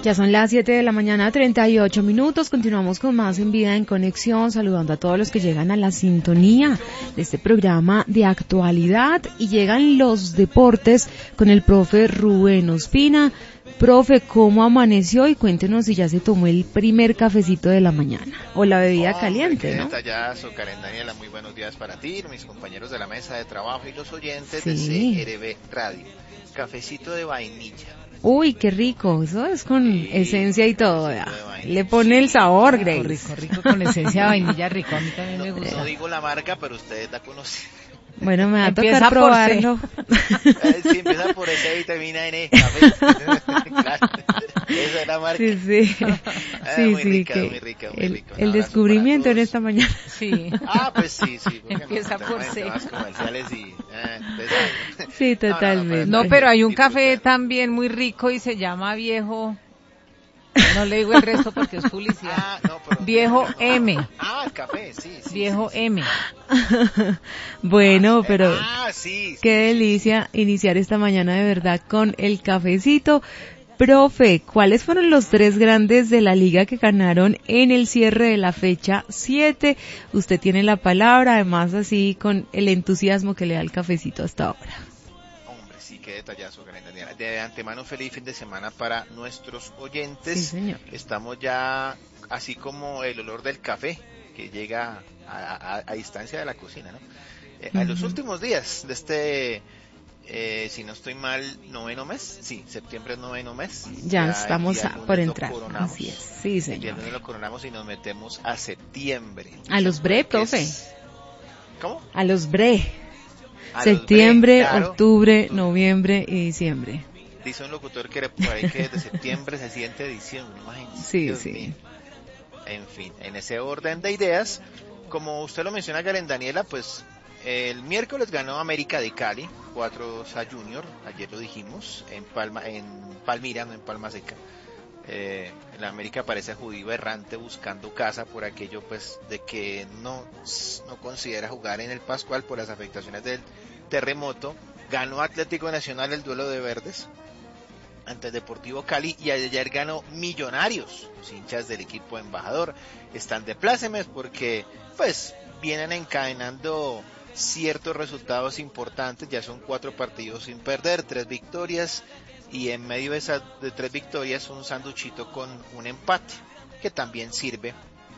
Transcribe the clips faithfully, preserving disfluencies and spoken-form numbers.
Ya son las siete de la mañana, treinta y ocho minutos. Continuamos con más En Vida en Conexión, saludando a todos los que llegan a la sintonía de este programa de actualidad. Y llegan los deportes con el profe Rubén Ospina. Profe, ¿cómo amaneció? Y cuéntenos si ya se tomó el primer cafecito de la mañana o la bebida oh, caliente, qué ¿no? Detallazo, Karen Daniela, muy buenos días para ti, mis compañeros de la mesa de trabajo y los oyentes Sí. de C R B Radio. Cafecito de vainilla. Uy, qué rico, eso es con sí, esencia y todo, le pone sí, el sabor, rico, Grace. Rico, rico, con esencia de vainilla, rico, a mí también no, me gusta. No digo la marca, pero ustedes la conocen. Bueno, me va a empieza tocar probarlo. Eh, sí, empieza por ese y termina en E, café. Claro, esa es la marca. Sí, sí, ah, sí, muy sí rica, que muy rica, muy el, rico. el descubrimiento en esta mañana. Sí. Ah, pues sí, sí. Empieza no, por C. Más comerciales y, eh, sí, totalmente. No, no, no, pero hay un café también muy rico y se llama Viejo... No le digo el resto porque es publicidad. Ah, no, pero Viejo no. M. Ah, el café, sí, sí. Viejo sí, sí. M. Bueno, ah, pero ah, sí, sí, qué delicia iniciar esta mañana de verdad con el cafecito. Profe, ¿cuáles fueron los tres grandes de la liga que ganaron en el cierre de la fecha siete? Usted tiene la palabra, además así con el entusiasmo que le da el cafecito hasta ahora. Hombre, sí, qué detallazo, Karen Daniela. De antemano, feliz fin de semana para nuestros oyentes. Sí, señor. Estamos ya, así como el olor del café, que llega a, a, a distancia de la cocina, ¿no? Eh, uh-huh. A los últimos días de este... Eh, si no estoy mal, noveno mes, sí, septiembre es noveno mes. Ya, ya estamos a, por entrar, así es, sí señor. El día lunes lo coronamos y nos metemos a septiembre. A los bre, profe. Es... ¿Cómo? A los bre. A septiembre, los bre, claro. octubre, noviembre y diciembre. Dice un locutor que por ahí que desde septiembre se siente diciembre, imagínense. Sí, Dios sí. Mío. En fin, en ese orden de ideas, como usted lo menciona, Karen Daniela, pues... El miércoles ganó América de Cali, cuatro a Junior, ayer lo dijimos, en Palma, en Palmira, no en Palma Seca. Eh, la América parece judío errante buscando casa por aquello pues de que no, no considera jugar en el Pascual por las afectaciones del terremoto. Ganó Atlético Nacional el duelo de verdes ante el Deportivo Cali y ayer ganó Millonarios. Los hinchas del equipo embajador están de plácemes porque pues vienen encadenando ciertos resultados importantes, ya son cuatro partidos sin perder, tres victorias y en medio de esas de tres victorias un sanduchito con un empate que también sirve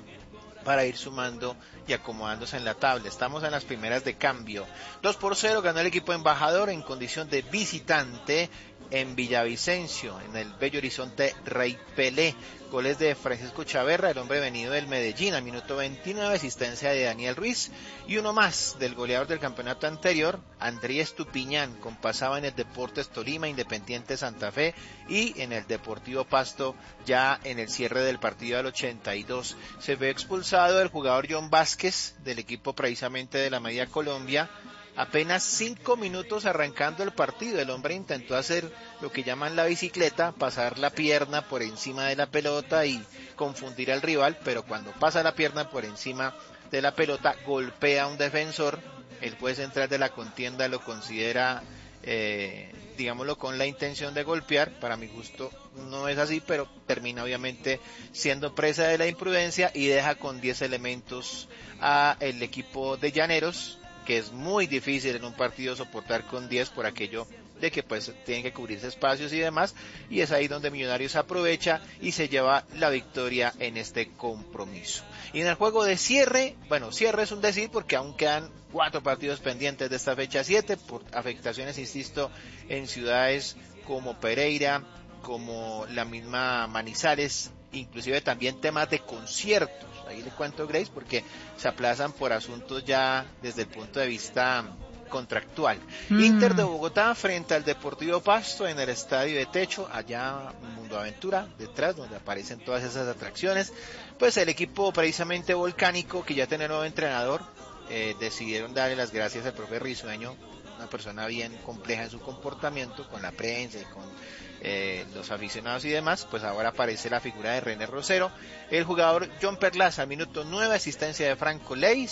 para ir sumando y acomodándose en la tabla. Estamos en las primeras de cambio. dos por cero ganó el equipo embajador en condición de visitante en Villavicencio, en el Bello Horizonte Rey Pelé. Goles de Francisco Chaverra, el hombre venido del Medellín, al minuto veintinueve, asistencia de Daniel Ruiz, y uno más del goleador del campeonato anterior, Andrés Tupiñán, compasaba en el Deportes Tolima, Independiente Santa Fe, y en el Deportivo Pasto, ya en el cierre del partido al ochenta y dos. Se ve expulsado el jugador John Vázquez, del equipo precisamente de la Media Colombia. Apenas cinco minutos arrancando el partido, el hombre intentó hacer lo que llaman la bicicleta, pasar la pierna por encima de la pelota y confundir al rival, pero cuando pasa la pierna por encima de la pelota, golpea a un defensor. El juez central de la contienda lo considera, eh, digámoslo, con la intención de golpear. Para mi gusto no es así, pero termina obviamente siendo presa de la imprudencia y deja con diez elementos a el equipo de Llaneros, que es muy difícil en un partido soportar con diez por aquello de que pues tienen que cubrirse espacios y demás, y es ahí donde Millonarios aprovecha y se lleva la victoria en este compromiso. Y en el juego de cierre, bueno, cierre es un decir porque aún quedan cuatro partidos pendientes de esta fecha siete por afectaciones, insisto, en ciudades como Pereira, como la misma Manizales, inclusive también temas de conciertos. Ahí le cuento, Grace, porque se aplazan por asuntos ya desde el punto de vista contractual. Mm. Inter de Bogotá frente al Deportivo Pasto en el estadio de techo, allá Mundo Aventura, detrás donde aparecen todas esas atracciones. Pues el equipo precisamente volcánico, que ya tiene nuevo entrenador, eh, decidieron darle las gracias al profe Risueño, una persona bien compleja en su comportamiento con la prensa y con eh, los aficionados y demás. Pues ahora aparece la figura de René Rosero, el jugador John Perlaza, minuto nueve, asistencia de Franco Leis,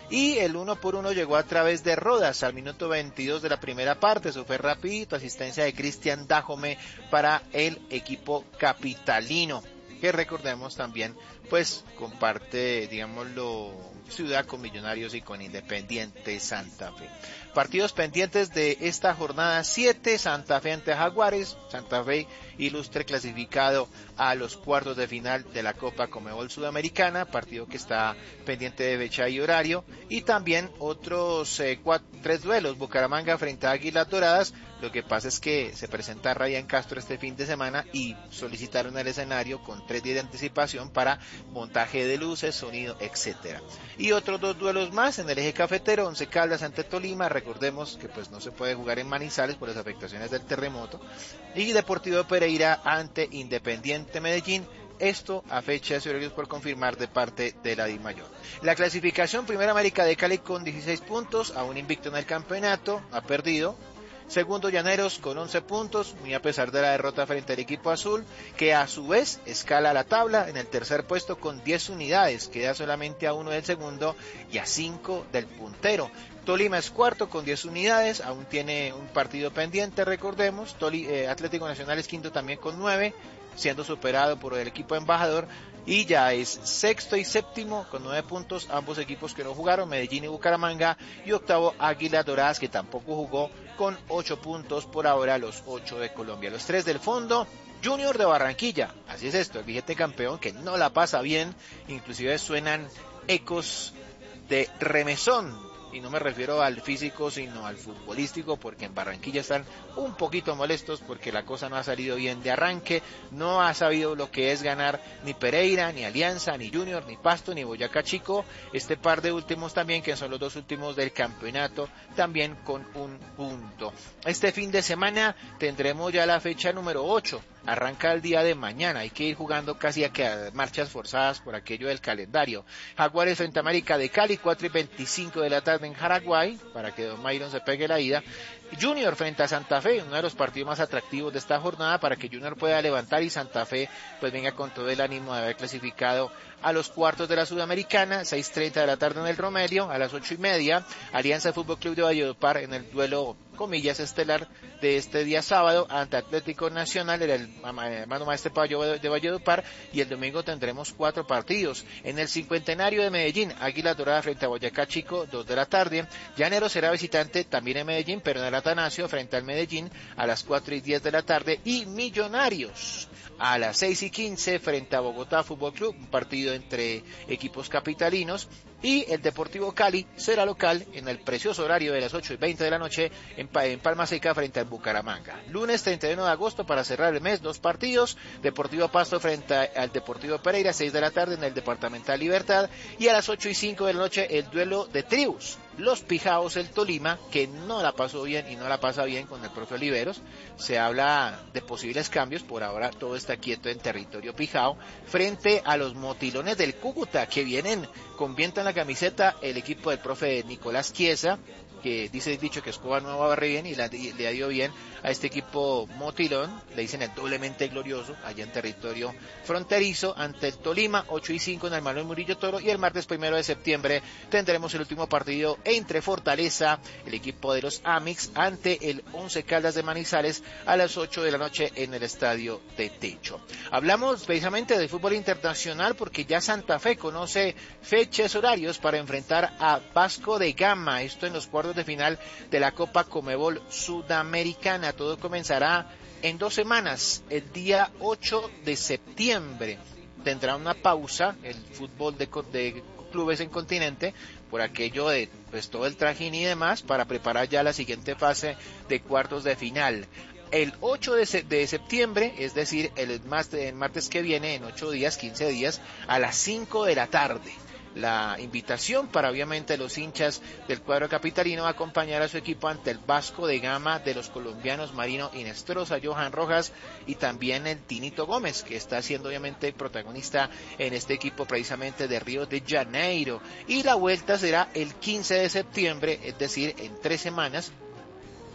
y el uno por uno llegó a través de Rodas al minuto veintidós de la primera parte. Eso fue rapidito, asistencia de Cristian Dajome para el equipo capitalino, que recordemos también pues comparte, digámoslo, ciudad con Millonarios y con Independiente Santa Fe. Partidos pendientes de esta jornada siete, Santa Fe ante Jaguares. Santa Fe ilustre clasificado a los cuartos de final de la Copa Conmebol Sudamericana, partido que está pendiente de fecha y horario, y también otros eh, cuatro, tres duelos, Bucaramanga frente a Águilas Doradas. Lo que pasa es que se presenta Ryan Castro este fin de semana y solicitaron el escenario con tres días de anticipación para montaje de luces, sonido, etcétera. Y otros dos duelos más en el eje cafetero, Once Caldas ante Tolima. Recordemos que pues no se puede jugar en Manizales por las afectaciones del terremoto, y Deportivo Pereira ante Independiente Medellín. Esto a fechas y horarios por confirmar de parte de la DIMAYOR. La clasificación: Primera América de Cali con dieciséis puntos, aún invicto en el campeonato, ha perdido. Segundo, Llaneros con once puntos, muy a pesar de la derrota frente al equipo azul, que a su vez escala la tabla en el tercer puesto con diez unidades, queda solamente a uno del segundo y a cinco del puntero. Tolima es cuarto con diez unidades, aún tiene un partido pendiente, recordemos. Toli, eh, Atlético Nacional es quinto también con nueve, siendo superado por el equipo embajador, y ya es sexto y séptimo con nueve puntos, ambos equipos que no jugaron, Medellín y Bucaramanga, y octavo Águilas Doradas, que tampoco jugó, con ocho puntos por ahora, los ocho de Colombia. Los tres del fondo: Junior de Barranquilla, así es esto, el vigente campeón que no la pasa bien, inclusive suenan ecos de remesón, y no me refiero al físico sino al futbolístico, porque en Barranquilla están un poquito molestos porque la cosa no ha salido bien de arranque, no ha sabido lo que es ganar ni Pereira, ni Alianza, ni Junior, ni Pasto, ni Boyacá Chico, este par de últimos también, que son los dos últimos del campeonato, también con un punto. Este fin de semana tendremos ya la fecha número ocho, arranca el día de mañana, hay que ir jugando casi a, que a marchas forzadas por aquello del calendario. Jaguares frente a América de Cali, cuatro y veinticinco de la tarde en Jaraguay, para que Don Mayron se pegue la ida. Junior frente a Santa Fe, uno de los partidos más atractivos de esta jornada, para que Junior pueda levantar y Santa Fe pues venga con todo el ánimo de haber clasificado a los cuartos de la Sudamericana. Seis y treinta de la tarde en el Romelio, a las ocho y media, Alianza Fútbol Club de Valledupar en el duelo, comillas, estelar de este día sábado ante Atlético Nacional, el hermano maestro de Valledupar, y el domingo tendremos cuatro partidos. En el cincuentenario de Medellín, Águila Dorada frente a Boyacá Chico, dos de la tarde, Llanero será visitante también en Medellín, pero en el Atanasio frente al Medellín a las cuatro y diez de la tarde, y Millonarios a las seis y quince frente a Bogotá Fútbol Club, un partido entre equipos capitalinos, y el Deportivo Cali será local en el precioso horario de las ocho y veinte de la noche en, en Palma Seca frente al Bucaramanga. Lunes treinta y uno de agosto, para cerrar el mes, dos partidos: Deportivo Pasto frente al Deportivo Pereira, seis de la tarde en el Departamental Libertad, y a las ocho y cinco de la noche el duelo de tribus, los Pijaos, el Tolima, que no la pasó bien y no la pasa bien con el profe Oliveros. Se habla de posibles cambios, por ahora todo está quieto en territorio Pijao, frente a los Motilones del Cúcuta, que vienen con viento en la camiseta, el equipo del profe Nicolás Chiesa, que dice dicho que Escoba no barre bien, y, la, y le ha ido bien a este equipo Motilón, le dicen el doblemente glorioso, allá en territorio fronterizo, ante el Tolima. Ocho y cinco en el Manuel Murillo Toro, y el martes primero de septiembre tendremos el último partido entre Fortaleza, el equipo de los Amix, ante el Once Caldas de Manizales, a las ocho de la noche en el Estadio de Techo. Hablamos precisamente de fútbol internacional porque ya Santa Fe conoce fechas, horarios para enfrentar a Vasco de Gama, esto en los cuartos de final de la Copa Conmebol Sudamericana. Todo comenzará en dos semanas, el día ocho de septiembre. Tendrá una pausa el fútbol de, de clubes en continente por aquello de pues todo el trajín y demás, para preparar ya la siguiente fase de cuartos de final. El ocho de septiembre, es decir, el martes que viene, en ocho días, quince días, a las cinco de la tarde. La invitación para obviamente los hinchas del cuadro capitalino a acompañar a su equipo ante el Vasco de Gama de los colombianos Marino Inestrosa, Johan Rojas y también el Tinito Gómez, que está siendo obviamente protagonista en este equipo precisamente de Río de Janeiro. Y la vuelta será el quince de septiembre, es decir, en tres semanas,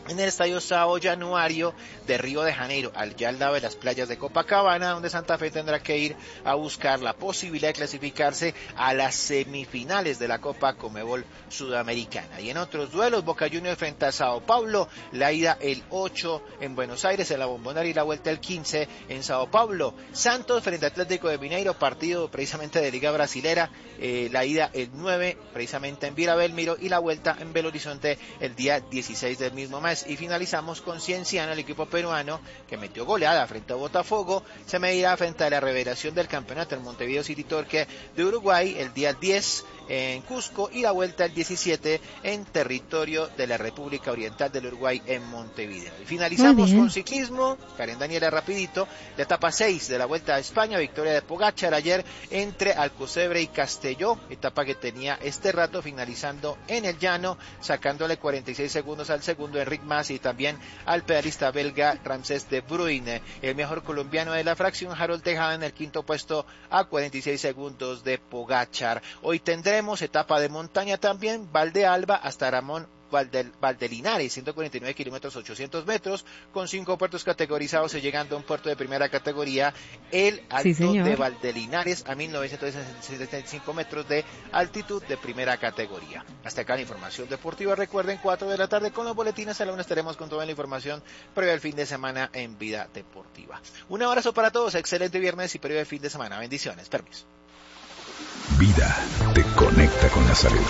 en el Estadio Sao Januario de Río de Janeiro, allá al lado de las playas de Copacabana, donde Santa Fe tendrá que ir a buscar la posibilidad de clasificarse a las semifinales de la Copa Conmebol Sudamericana. Y en otros duelos, Boca Juniors frente a Sao Paulo, la ida el ocho en Buenos Aires, en la Bombonera, y la vuelta el quince en Sao Paulo. Santos frente a Atlético de Mineiro, partido precisamente de Liga Brasilera, eh, la ida el nueve, precisamente en Vila Belmiro, y la vuelta en Belo Horizonte el día dieciséis del mismo mes. Y finalizamos con Cienciano, el equipo peruano que metió goleada frente a Botafogo, se medirá frente a la revelación del campeonato, el Montevideo City Torque de Uruguay, el día diez en Cusco, y la vuelta el diecisiete en territorio de la República Oriental del Uruguay, en Montevideo. Y finalizamos con ciclismo, Karen Daniela, rapidito, la etapa seis de la Vuelta a España, victoria de Pogačar ayer entre Alcocebre y Castelló, etapa que tenía este rato, finalizando en el llano, sacándole cuarenta y seis segundos al segundo Enric Mas y también al pedalista belga Ramses de Bruyne. El mejor colombiano de la fracción, Harold Tejada, en el quinto puesto a cuarenta y seis segundos de Pogačar. Hoy tendremos etapa de montaña también, Valdealba hasta Ramón Valdel, Valdelinares, ciento cuarenta y nueve kilómetros, ochocientos metros, con cinco puertos categorizados, y llegando a un puerto de primera categoría, el Alto sí, de Valdelinares, a mil novecientos setenta y cinco metros de altitud de primera categoría. Hasta acá la información deportiva. Recuerden, cuatro de la tarde con los boletines. A la una estaremos con toda la información previa al fin de semana en Vida Deportiva. Un abrazo para todos, excelente viernes y previo al fin de semana. Bendiciones, permiso. Vida te conecta con la salud.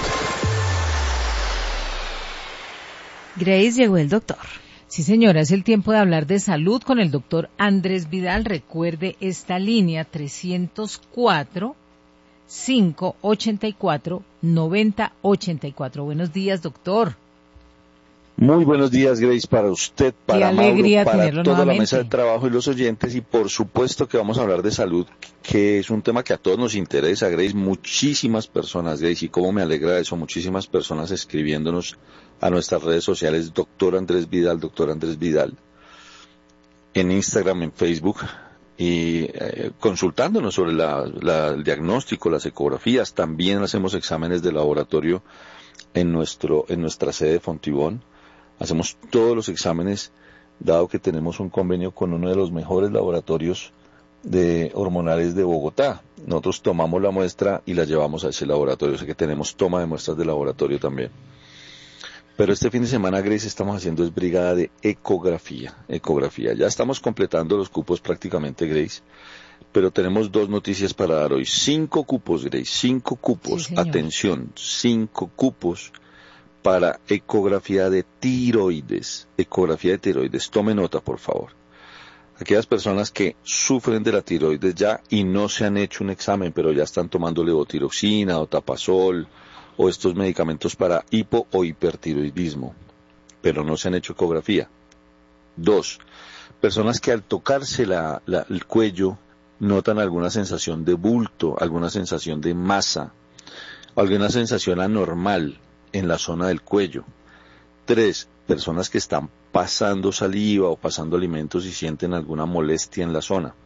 Grace, llegó el doctor. Sí, señora, es el tiempo de hablar de salud con el doctor Andrés Vidal. Recuerde esta línea trescientos cuatro, cinco ochenta y cuatro, noventa ochenta y cuatro. Buenos días, doctor. Muy buenos días, Grace, para usted, para Mauro, para toda nuevamente. La mesa de trabajo y los oyentes, y por supuesto que vamos a hablar de salud, que es un tema que a todos nos interesa, Grace. Muchísimas personas, Grace, y cómo me alegra eso, muchísimas personas escribiéndonos a nuestras redes sociales, doctor Andrés Vidal, doctor Andrés Vidal, en Instagram, en Facebook, y eh, consultándonos sobre la, la, el diagnóstico, las ecografías. También hacemos exámenes de laboratorio en nuestro en nuestra sede de Fontibón. Hacemos todos los exámenes, dado que tenemos un convenio con uno de los mejores laboratorios de hormonales de Bogotá. Nosotros tomamos la muestra y la llevamos a ese laboratorio, o sea que tenemos toma de muestras de laboratorio también. Pero este fin de semana, Grace, estamos haciendo es brigada de ecografía, ecografía. Ya estamos completando los cupos prácticamente, Grace, pero tenemos dos noticias para dar hoy. Cinco cupos, Grace, cinco cupos, sí, atención, cinco cupos para ecografía de tiroides, ecografía de tiroides. Tome nota, por favor. Aquellas personas que sufren de la tiroides ya y no se han hecho un examen, pero ya están tomando levotiroxina o tapazol o estos medicamentos para hipo o hipertiroidismo, pero no se han hecho ecografía. Dos, personas que al tocarse la, la, el cuello notan alguna sensación de bulto, alguna sensación de masa, alguna sensación anormal en la zona del cuello. Tres, personas que están pasando saliva o pasando alimentos y sienten alguna molestia en la zona.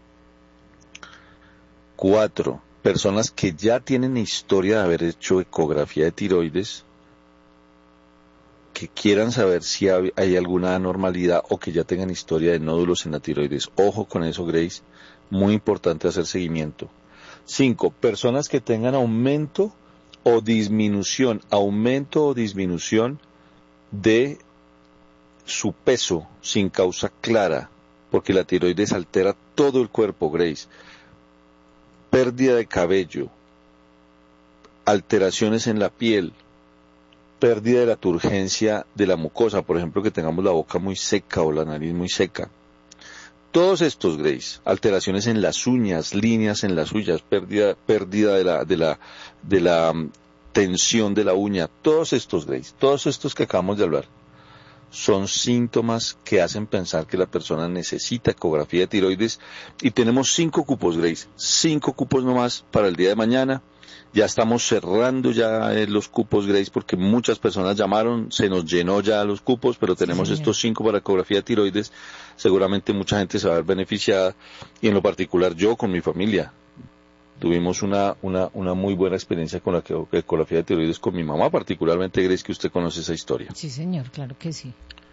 Cuatro, personas que ya tienen historia de haber hecho ecografía de tiroides, que quieran saber si hay alguna anormalidad o que ya tengan historia de nódulos en la tiroides. Ojo con eso, Grace, muy importante hacer seguimiento. Cinco, personas que tengan aumento o disminución, aumento o disminución de su peso sin causa clara, porque la tiroides altera todo el cuerpo, Grace. Pérdida de cabello, alteraciones en la piel, pérdida de la turgencia de la mucosa, por ejemplo, que tengamos la boca muy seca o la nariz muy seca. Todos estos, Grace, alteraciones en las uñas, líneas en las uñas, pérdida, pérdida de la, de la, de la um, tensión de la uña, todos estos, Grace, todos estos que acabamos de hablar, son síntomas que hacen pensar que la persona necesita ecografía de tiroides, y tenemos cinco cupos, Grace, cinco cupos nomás para el día de mañana. Ya estamos cerrando ya eh, los cupos, Grace, porque muchas personas llamaron, se nos llenó ya los cupos, pero tenemos sí, estos cinco para ecografía de tiroides. Seguramente mucha gente se va a ver beneficiada, y en lo particular yo con mi familia. Tuvimos una, una, una muy buena experiencia con la ecografía de tiroides con mi mamá, particularmente, Grace, que usted conoce esa historia. Sí, señor, claro que sí.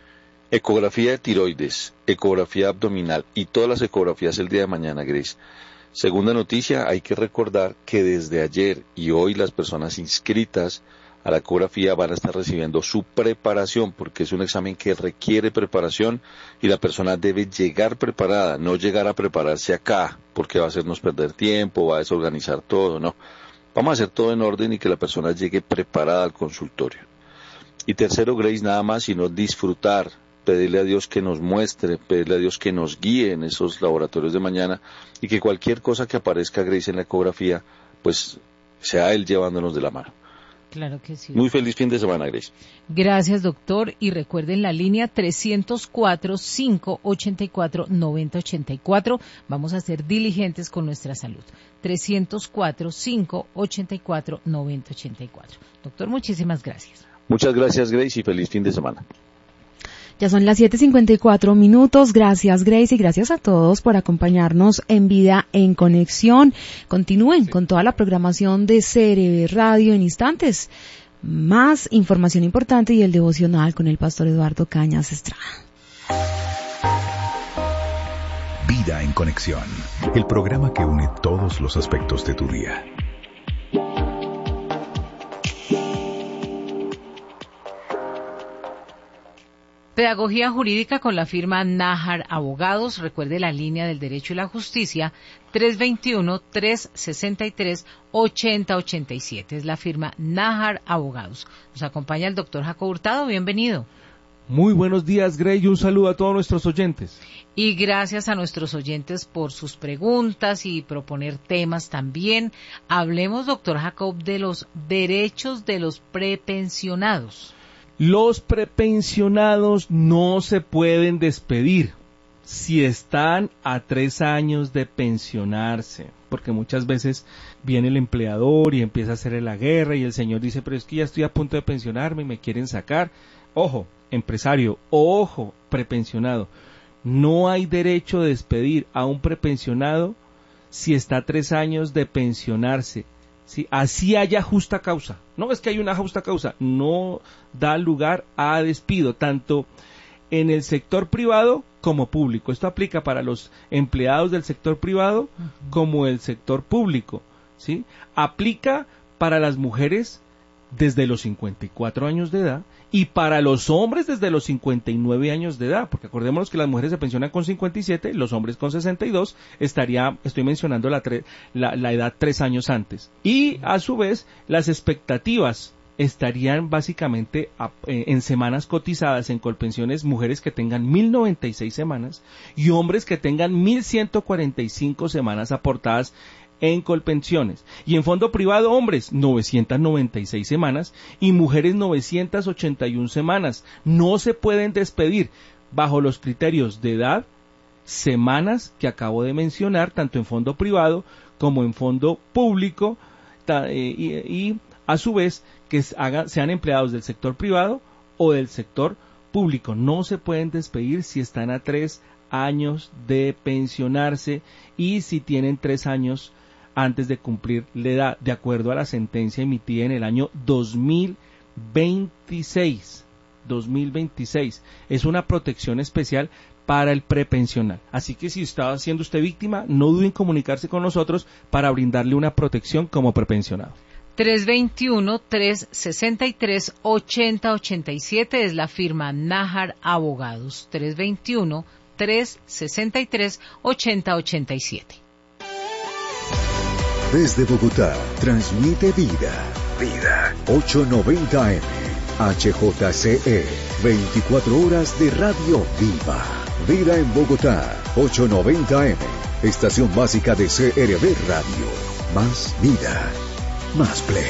ecografía de tiroides, ecografía abdominal y todas las ecografías el día de mañana, Grace. Segunda noticia, hay que recordar que desde ayer y hoy las personas inscritas a la ecografía van a estar recibiendo su preparación, porque es un examen que requiere preparación y la persona debe llegar preparada, no llegar a prepararse acá, porque va a hacernos perder tiempo, va a desorganizar todo, no. Vamos a hacer todo en orden y que la persona llegue preparada al consultorio. Y tercero, Grace, nada más sino disfrutar, pedirle a Dios que nos muestre, pedirle a Dios que nos guíe en esos laboratorios de mañana y que cualquier cosa que aparezca, Grace, en la ecografía, pues sea Él llevándonos de la mano. Claro que sí. Muy feliz fin de semana, Grace. Gracias, doctor. Y recuerden la línea trescientos cuatro, cinco ochenta y cuatro, noventa ochenta y cuatro. Vamos a ser diligentes con nuestra salud. trescientos cuatro, cinco ochenta y cuatro, noventa ochenta y cuatro. Doctor, muchísimas gracias. Muchas gracias, Grace, y feliz fin de semana. Ya son las siete cincuenta y cuatro minutos. Gracias, Grace, y gracias a todos por acompañarnos en Vida en Conexión. Continúen sí. con toda la programación de C R V Radio en instantes. Más información importante y el devocional con el pastor Eduardo Cañas Estrada. Vida en Conexión, el programa que une todos los aspectos de tu día. Pedagogía jurídica con la firma Nájar Abogados. Recuerde la línea del derecho y la justicia, tres dos uno, tres seis tres, ocho cero ocho siete. Es la firma Nájar Abogados. Nos acompaña el doctor Jacob Hurtado. Bienvenido. Muy buenos días, Grey, y un saludo a todos nuestros oyentes. Y gracias a nuestros oyentes por sus preguntas y proponer temas también. Hablemos, doctor Jacob, de los derechos de los prepensionados. Los prepensionados no se pueden despedir si están a tres años de pensionarse, porque muchas veces viene el empleador y empieza a hacer la guerra y el señor dice, pero es que ya estoy a punto de pensionarme y me quieren sacar. Ojo, empresario, ojo, prepensionado, no hay derecho de despedir a un prepensionado si está a tres años de pensionarse. Sí, así haya justa causa. No es que hay una justa causa, no da lugar a despido, tanto en el sector privado como público. Esto aplica para los empleados del sector privado uh-huh. como el sector público, ¿sí? Aplica para las mujeres desde los cincuenta y cuatro años de edad y para los hombres desde los cincuenta y nueve años de edad, porque acordémonos que las mujeres se pensionan con cincuenta y siete, los hombres con sesenta y dos, estaría, estoy mencionando la, tre, la, la edad tres años antes. Y a su vez, las expectativas estarían básicamente a, eh, en semanas cotizadas en Colpensiones, mujeres que tengan mil noventa y seis semanas y hombres que tengan mil ciento cuarenta y cinco semanas aportadas en Colpensiones. Y en fondo privado, hombres, novecientas noventa y seis semanas y mujeres novecientas ochenta y una semanas. No se pueden despedir bajo los criterios de edad, semanas que acabo de mencionar, tanto en fondo privado como en fondo público, ta, eh, y, y a su vez que hagan, sean empleados del sector privado o del sector público. No se pueden despedir si están a tres años de pensionarse y si tienen tres años antes de cumplir la edad, de acuerdo a la sentencia emitida en el año dos mil veintiséis. dos mil veintiséis. Es una protección especial para el prepensional. Así que si está siendo usted víctima, no duden en comunicarse con nosotros para brindarle una protección como prepensionado. tres dos uno, tres seis tres, ocho cero ocho siete es la firma Nájar Abogados. tres dos uno, tres seis tres, ocho cero ocho siete. Desde Bogotá, transmite Vida. Vida. ochocientos noventa eme. H J C E. veinticuatro horas de radio viva. Vida en Bogotá. ochocientos noventa eme. Estación básica de C R V Radio. Más vida. Más play.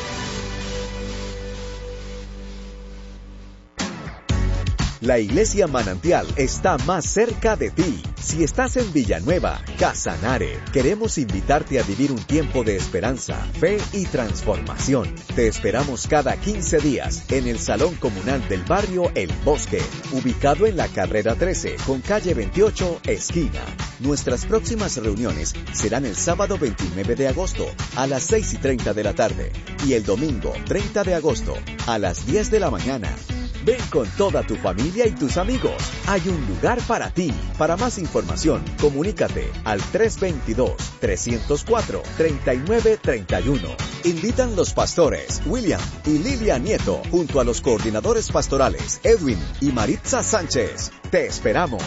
La Iglesia Manantial está más cerca de ti. Si estás en Villanueva, Casanare, queremos invitarte a vivir un tiempo de esperanza, fe y transformación. Te esperamos cada quince días en el Salón Comunal del Barrio El Bosque, ubicado en la Carrera trece con calle veintiocho, esquina. Nuestras próximas reuniones serán el sábado veintinueve de agosto a las seis y treinta de la tarde y el domingo treinta de agosto a las diez de la mañana. Ven con toda tu familia y tus amigos. Hay un lugar para ti. Para más información, comunícate al tres dos dos, tres cero cuatro, tres nueve tres uno. Invitan los pastores William y Lilia Nieto junto a los coordinadores pastorales Edwin y Maritza Sánchez. Te esperamos.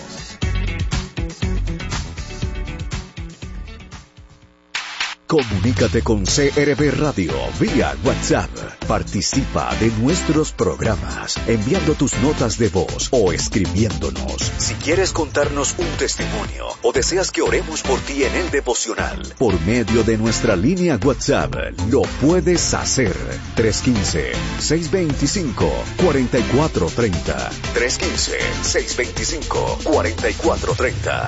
Comunícate con C R V Radio vía WhatsApp. Participa de nuestros programas enviando tus notas de voz o escribiéndonos. Si quieres contarnos un testimonio o deseas que oremos por ti en el devocional, por medio de nuestra línea WhatsApp, lo puedes hacer. tres uno cinco, seis dos cinco, cuatro cuatro tres cero. tres uno cinco, seis dos cinco, cuatro cuatro tres cero.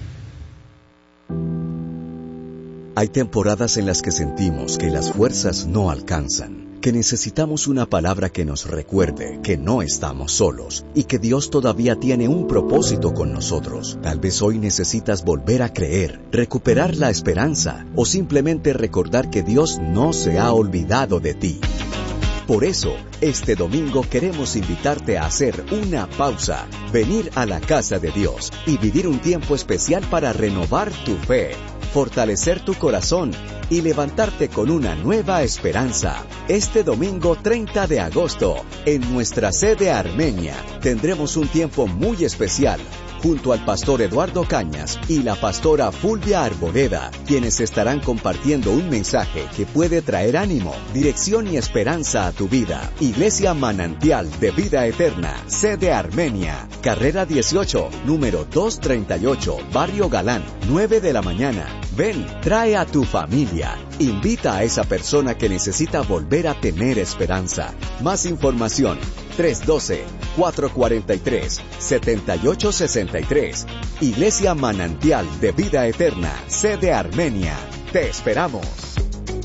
Hay temporadas en las que sentimos que las fuerzas no alcanzan, que necesitamos una palabra que nos recuerde que no estamos solos y que Dios todavía tiene un propósito con nosotros. Tal vez hoy necesitas volver a creer, recuperar la esperanza o simplemente recordar que Dios no se ha olvidado de ti. Por eso, este domingo queremos invitarte a hacer una pausa, venir a la casa de Dios y vivir un tiempo especial para renovar tu fe, fortalecer tu corazón y levantarte con una nueva esperanza. Este domingo treinta de agosto, en nuestra sede Armenia, tendremos un tiempo muy especial junto al pastor Eduardo Cañas y la pastora Fulvia Arboleda, quienes estarán compartiendo un mensaje que puede traer ánimo, dirección y esperanza a tu vida. Iglesia Manantial de Vida Eterna, sede Armenia, carrera dieciocho, número doscientos treinta y ocho, Barrio Galán, nueve de la mañana. Ven, trae a tu familia. Invita a esa persona que necesita volver a tener esperanza. Más información, tres uno dos, cuatro cuatro tres, siete ocho seis tres. Iglesia Manantial de Vida Eterna, sede Armenia. Te esperamos.